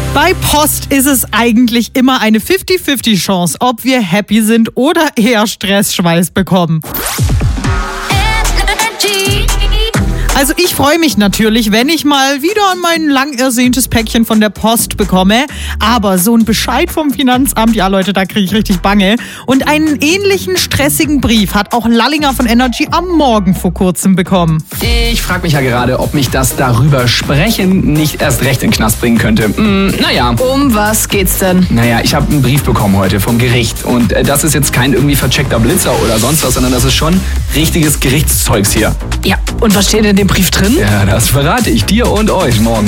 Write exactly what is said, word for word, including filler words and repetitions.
Bei Post ist es eigentlich immer eine fünfzig fünfzig Chance, ob wir happy sind oder eher Stressschweiß bekommen. Also ich freue mich natürlich, wenn ich mal wieder mein lang ersehntes Päckchen von der Post bekomme. Aber so ein Bescheid vom Finanzamt, ja Leute, da kriege ich richtig Bange. Und einen ähnlichen stressigen Brief hat auch Lallinger von Energy am Morgen vor kurzem bekommen. Ich frage mich ja gerade, ob mich das darüber sprechen nicht erst recht in den Knast bringen könnte. Hm, naja. Um was geht's denn? Naja, ich habe einen Brief bekommen heute vom Gericht. Und äh, das ist jetzt kein irgendwie vercheckter Blitzer oder sonst was, sondern das ist schon richtiges Gerichtszeugs hier. Ja, und was steht in dem Brief drin? Ja, das verrate ich dir und euch morgen.